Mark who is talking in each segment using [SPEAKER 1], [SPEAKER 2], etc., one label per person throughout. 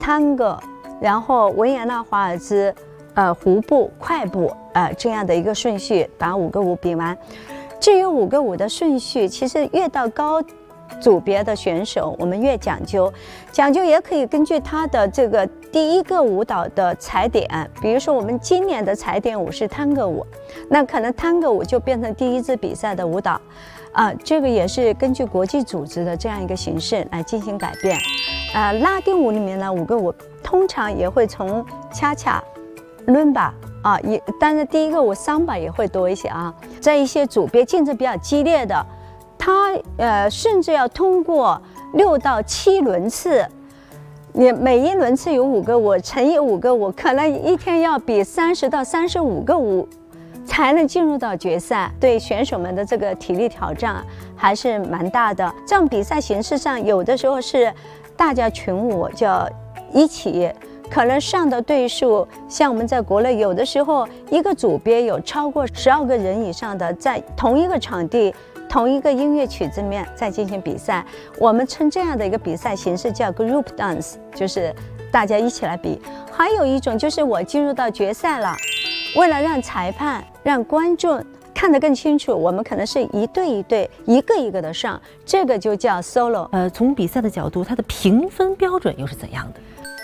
[SPEAKER 1] 探戈，然后维也纳华尔兹，弧步、快步，这样的一个顺序，把5个舞比完。至于5个舞的顺序，其实越到高组别的选手，我们越讲究，也可以根据他的这个第一个舞蹈的踩点，比如说我们今年的踩点舞是探戈舞，那可能探戈舞就变成第一支比赛的舞蹈，这个也是根据国际组织的这样一个形式来进行改变。拉丁舞里面呢，5个舞通常也会从恰恰、伦巴但是第一个舞桑巴也会多一些啊，在一些组别竞争比较激烈的。它甚至要通过6到7轮次，你每一轮次有5个舞乘以5个舞，可能一天要比30到35个舞才能进入到决赛，对选手们的这个体力挑战还是蛮大的。这种比赛形式上，有的时候是大家群舞就要一起，可能上的队数，像我们在国内有的时候一个组别有超过12个人以上的，在同一个场地。同一个音乐曲子里面再进行比赛，我们称这样的一个比赛形式叫 group dance， 就是大家一起来比。还有一种就是我进入到决赛了，为了让裁判、让观众看得更清楚，我们可能是一对一对、一个一个的上，这个就叫 solo。
[SPEAKER 2] 从比赛的角度，它的评分标准又是怎样的？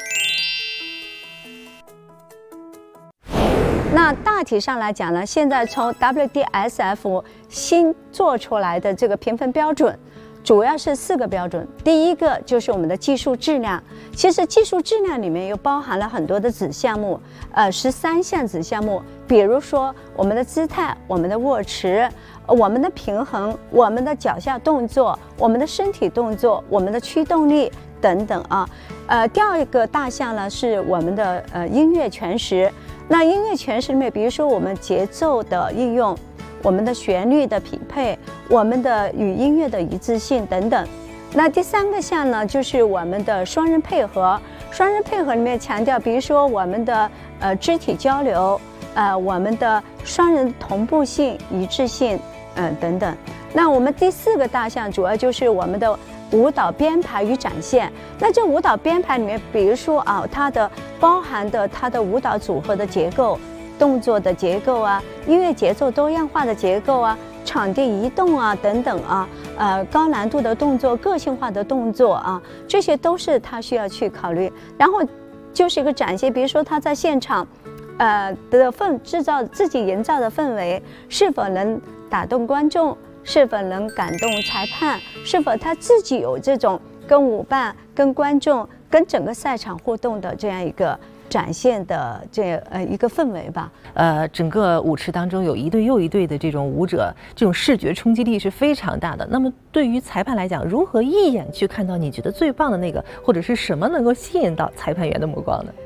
[SPEAKER 1] 那大体上来讲呢，现在从 WDSF 新做出来的这个评分标准，主要是4个标准。第一个就是我们的技术质量，其实技术质量里面又包含了很多的子项目，13项子项目，比如说我们的姿态、我们的握持、我们的平衡、我们的脚下动作、我们的身体动作、我们的驱动力等等啊。第2个大项呢是我们的音乐诠释。那音乐诠释里面，比如说我们节奏的应用，我们的旋律的匹配，我们的与音乐的一致性等等。那第3个项呢，就是我们的双人配合。双人配合里面强调，比如说我们的肢体交流，我们的双人同步性、一致性，等等。那我们第4个大项主要就是我们的舞蹈编排与展现。那这舞蹈编排里面，比如说它的包含的它的舞蹈组合的结构、动作的结构音乐节奏多样化的结构场地移动等等高难度的动作、个性化的动作这些都是它需要去考虑。然后就是一个展现，比如说他在现场制造自己营造的氛围是否能打动观众，是否能感动裁判，是否他自己有这种跟舞伴、跟观众、跟整个赛场互动的这样一个展现的一个氛围吧。
[SPEAKER 2] 整个舞池当中有一对又一对的这种舞者，这种视觉冲击力是非常大的。那么对于裁判来讲，如何一眼去看到你觉得最棒的那个，或者是什么能够吸引到裁判员的目光呢？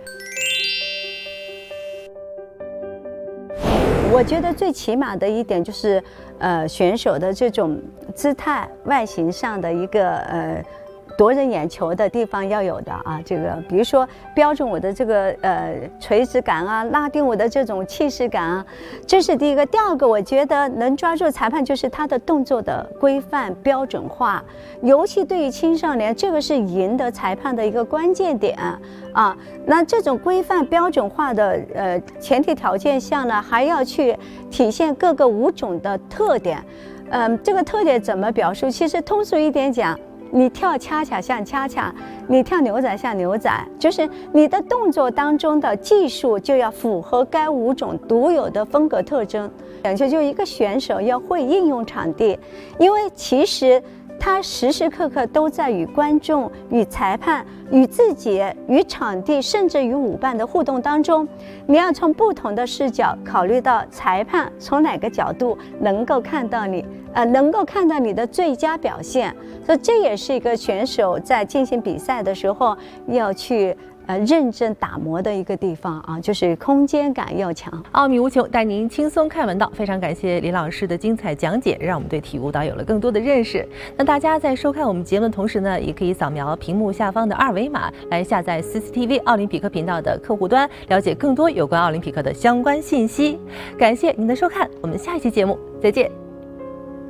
[SPEAKER 1] 我觉得最起码的一点就是，选手的这种姿态、外形上的一个夺人眼球的地方要有的这个比如说标准舞的这个垂直感拉丁舞的这种气势感这是第一个。第2个，我觉得能抓住裁判就是他的动作的规范标准化，尤其对于青少年，这个是赢得裁判的一个关键点那这种规范标准化的前提条件下呢，还要去体现各个舞种的特点。这个特点怎么表述？其实通俗一点讲，你跳恰恰像恰恰，你跳牛仔像牛仔，就是你的动作当中的技术就要符合该舞种独有的风格特征。就一个选手要会应用场地，因为其实他时时刻刻都在与观众、与裁判、与自己、与场地，甚至与舞伴的互动当中，你要从不同的视角考虑到裁判从哪个角度能够看到你，能够看到你的最佳表现。所以这也是一个选手在进行比赛的时候要去认真打磨的一个地方就是空间感要强。
[SPEAKER 2] 奥秘无穷，带您轻松看门道。非常感谢李老师的精彩讲解，让我们对体育舞蹈有了更多的认识。那大家在收看我们节目的同时呢，也可以扫描屏幕下方的2维码来下载 CCTV 奥林匹克频道的客户端，了解更多有关奥林匹克的相关信息。感谢您的收看，我们下一期节目再见。